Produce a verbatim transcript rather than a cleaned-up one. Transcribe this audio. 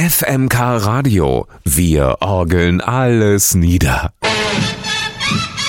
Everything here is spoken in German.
F M K Radio. Wir orgeln alles nieder.